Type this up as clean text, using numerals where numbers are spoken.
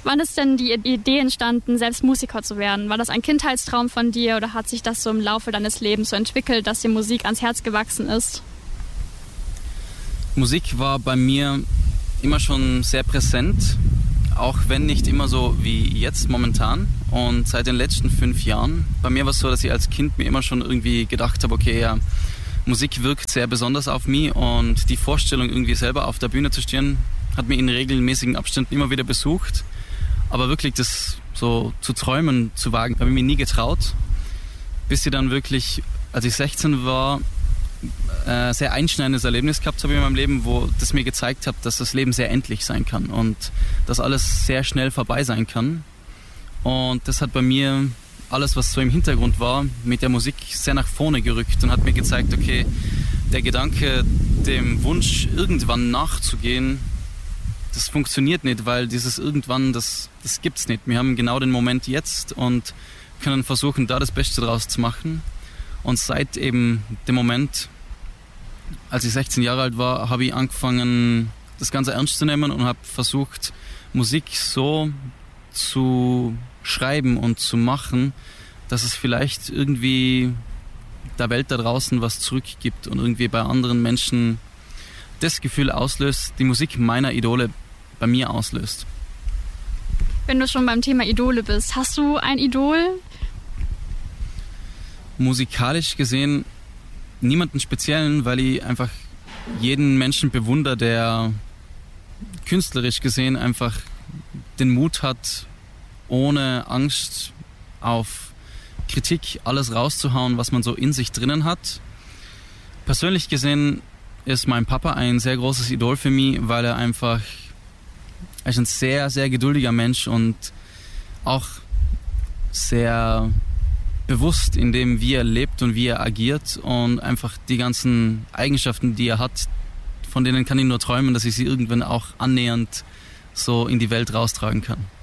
Wann ist denn die Idee entstanden, selbst Musiker zu werden? War das ein Kindheitstraum von dir oder hat sich das so im Laufe deines Lebens so entwickelt, dass dir Musik ans Herz gewachsen ist? Musik war bei mir immer schon sehr präsent, auch wenn nicht immer so wie jetzt momentan. Und seit den letzten 5 Jahren, bei mir war es so, dass ich als Kind mir immer schon irgendwie gedacht habe, okay, ja, Musik wirkt sehr besonders auf mich und die Vorstellung, irgendwie selber auf der Bühne zu stehen, hat mich in regelmäßigen Abständen immer wieder besucht. Aber wirklich das so zu träumen, zu wagen, habe ich mir nie getraut. Bis ich dann wirklich, als ich 16 war, sehr einschneidendes Erlebnis gehabt habe in meinem Leben, wo das mir gezeigt hat, dass das Leben sehr endlich sein kann und dass alles sehr schnell vorbei sein kann. Und das hat bei mir alles, was so im Hintergrund war, mit der Musik sehr nach vorne gerückt und hat mir gezeigt, okay, der Gedanke, dem Wunsch irgendwann nachzugehen, das funktioniert nicht, weil dieses irgendwann, das gibt's nicht. Wir haben genau den Moment jetzt und können versuchen, da das Beste draus zu machen. Und seit eben dem Moment, als ich 16 Jahre alt war, habe ich angefangen, das Ganze ernst zu nehmen und habe versucht, Musik so zu schreiben und zu machen, dass es vielleicht irgendwie der Welt da draußen was zurückgibt und irgendwie bei anderen Menschen das Gefühl auslöst, die Musik meiner Idole bei mir auslöst. Wenn du schon beim Thema Idole bist, hast du ein Idol? Musikalisch gesehen niemanden speziellen, weil ich einfach jeden Menschen bewundere, der künstlerisch gesehen einfach den Mut hat, ohne Angst auf Kritik alles rauszuhauen, was man so in sich drinnen hat. Persönlich gesehen ist mein Papa ein sehr großes Idol für mich, weil er ist ein sehr, sehr geduldiger Mensch und auch sehr bewusst in dem, wie er lebt und wie er agiert und einfach die ganzen Eigenschaften, die er hat, von denen kann ich nur träumen, dass ich sie irgendwann auch annähernd so in die Welt raustragen kann.